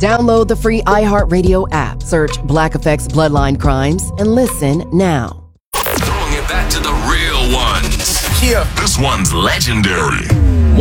Download the free iHeartRadio app. Search Black Effects Bloodline Crimes and listen now. Throwing it back to the real ones. Yeah. This one's legendary.